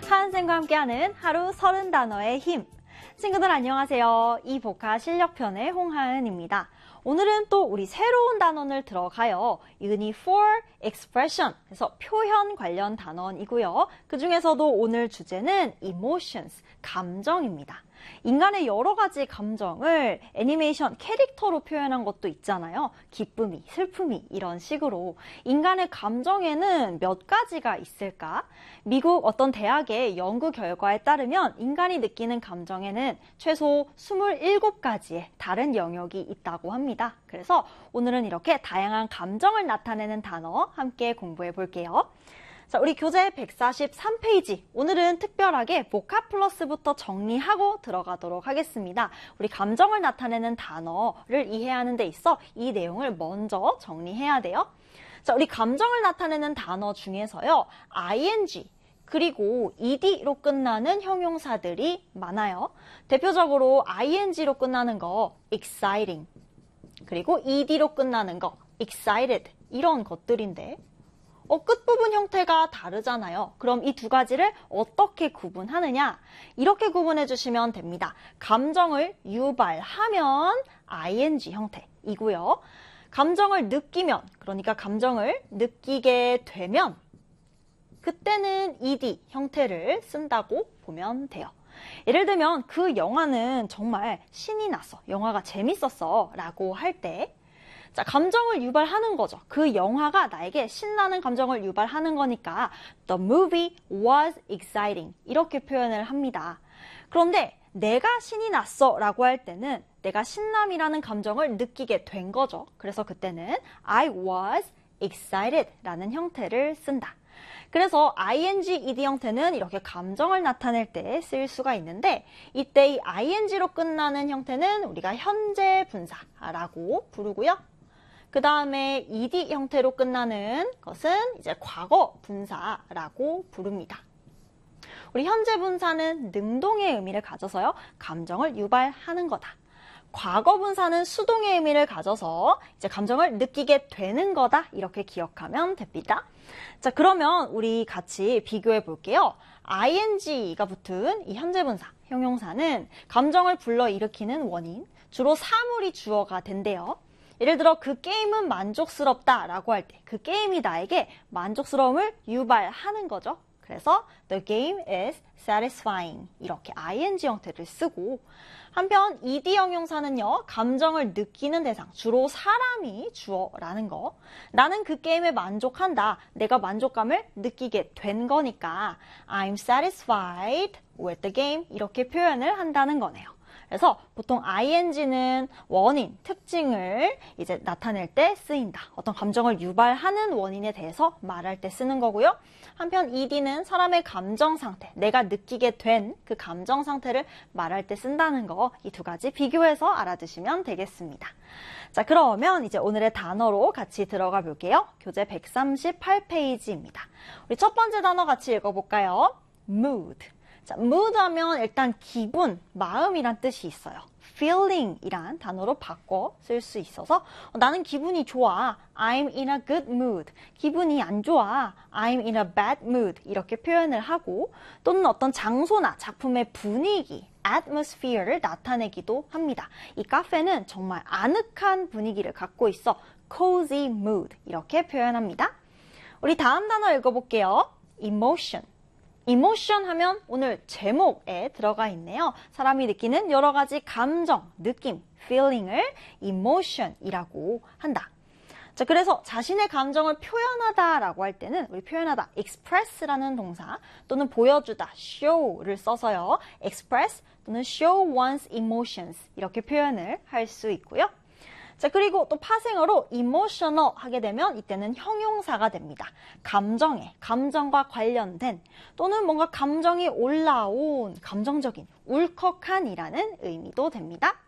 하은쌤과 함께하는 하루 30단어의 힘. 친구들 안녕하세요. 이 복화 실력편의 홍하은입니다. 오늘은 또 우리 새로운 단원을 들어가요. 이은이 for expression, 그래서 표현 관련 단원이고요. 그 중에서도 오늘 주제는 emotions, 감정입니다. 인간의 여러 가지 감정을 애니메이션 캐릭터로 표현한 것도 있잖아요. 기쁨이, 슬픔이 이런 식으로. 인간의 감정에는 몇 가지가 있을까? 미국 어떤 대학의 연구 결과에 따르면 인간이 느끼는 감정에는 최소 27가지의 다른 영역이 있다고 합니다. 그래서 오늘은 이렇게 다양한 감정을 나타내는 단어 함께 공부해 볼게요. 자, 우리 교재 143페이지. 오늘은 특별하게 보카플러스부터 정리하고 들어가도록 하겠습니다. 우리 감정을 나타내는 단어를 이해하는 데 있어 이 내용을 먼저 정리해야 돼요. 자, 우리 감정을 나타내는 단어 중에서요. ing 그리고 ed로 끝나는 형용사들이 많아요. 대표적으로 ing로 끝나는 거 exciting 그리고 ed로 끝나는 거 excited 이런 것들인데 끝부분 형태가 다르잖아요. 그럼 이 두 가지를 어떻게 구분하느냐? 이렇게 구분해 주시면 됩니다. 감정을 유발하면 ing 형태이고요. 감정을 느끼면, 그러니까 감정을 느끼게 되면 그때는 ed 형태를 쓴다고 보면 돼요. 예를 들면 그 영화는 정말 신이 났어. 영화가 재밌었어 라고 할 때 자, 감정을 유발하는 거죠. 그 영화가 나에게 신나는 감정을 유발하는 거니까 The movie was exciting 이렇게 표현을 합니다. 그런데 내가 신이 났어 라고 할 때는 내가 신남이라는 감정을 느끼게 된 거죠. 그래서 그때는 I was excited 라는 형태를 쓴다. 그래서 ing, ed 형태는 이렇게 감정을 나타낼 때 쓸 수가 있는데 이때 이 ing로 끝나는 형태는 우리가 현재 분사라고 부르고요. 그 다음에 ed 형태로 끝나는 것은 이제 과거 분사라고 부릅니다. 우리 현재 분사는 능동의 의미를 가져서요. 감정을 유발하는 거다. 과거 분사는 수동의 의미를 가져서 이제 감정을 느끼게 되는 거다. 이렇게 기억하면 됩니다. 자, 그러면 우리 같이 비교해 볼게요. ing가 붙은 이 현재 분사, 형용사는 감정을 불러일으키는 원인, 주로 사물이 주어가 된대요. 예를 들어 그 게임은 만족스럽다 라고 할 때 그 게임이 나에게 만족스러움을 유발하는 거죠. 그래서 the game is satisfying 이렇게 ing 형태를 쓰고 한편 ed 형용사는요. 감정을 느끼는 대상, 주로 사람이 주어라는 거. 나는 그 게임에 만족한다. 내가 만족감을 느끼게 된 거니까 I'm satisfied with the game 이렇게 표현을 한다는 거네요. 그래서 보통 ing는 원인, 특징을 이제 나타낼 때 쓰인다. 어떤 감정을 유발하는 원인에 대해서 말할 때 쓰는 거고요. 한편 ed는 사람의 감정 상태, 내가 느끼게 된 그 감정 상태를 말할 때 쓴다는 거, 이 두 가지 비교해서 알아두시면 되겠습니다. 자, 그러면 이제 오늘의 단어로 같이 들어가 볼게요. 교재 138페이지입니다. 우리 첫 번째 단어 같이 읽어볼까요? mood. 자, mood 하면 일단 기분, 마음이란 뜻이 있어요. feeling 이란 단어로 바꿔 쓸 수 있어서 나는 기분이 좋아. I'm in a good mood. 기분이 안 좋아. I'm in a bad mood. 이렇게 표현을 하고 또는 어떤 장소나 작품의 분위기, atmosphere를 나타내기도 합니다. 이 카페는 정말 아늑한 분위기를 갖고 있어. cozy mood. 이렇게 표현합니다. 우리 다음 단어 읽어볼게요. emotion. emotion 하면 오늘 제목에 들어가 있네요. 사람이 느끼는 여러 가지 감정, 느낌, feeling을 emotion이라고 한다. 자, 그래서 자신의 감정을 표현하다라고 할 때는 우리 표현하다, express라는 동사 또는 보여주다, show를 써서요. express 또는 show one's emotions 이렇게 표현을 할 수 있고요. 자, 그리고 또 파생어로 emotional 하게 되면 이때는 형용사가 됩니다. 감정과 관련된 또는 뭔가 감정이 올라온 감정적인 울컥한이라는 의미도 됩니다.